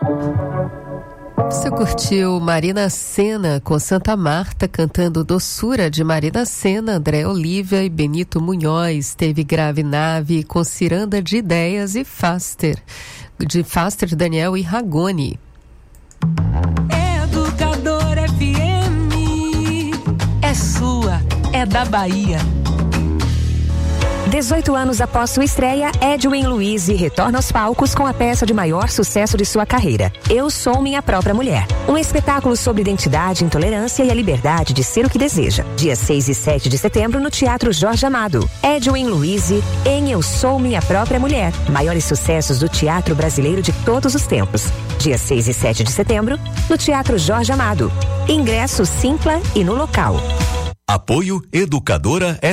Você curtiu Marina Sena com Santa Marta cantando Doçura de Marina Sena, André Olívia e Benito Munhoz. Teve Grave Nave com Ciranda de Ideias e Faster, de Faster, Daniel e Ragone. Educador FM é sua, é da Bahia. 18 anos após sua estreia, Edwin Luiz retorna aos palcos com a peça de maior sucesso de sua carreira, Eu Sou Minha Própria Mulher. Um espetáculo sobre identidade, intolerância e a liberdade de ser o que deseja. Dia 6 e 7 de setembro no Teatro Jorge Amado. Edwin Luiz em Eu Sou Minha Própria Mulher. Maiores sucessos do teatro brasileiro de todos os tempos. Dia 6 e 7 de setembro no Teatro Jorge Amado. Ingresso Simpla e no local. Apoio Educadora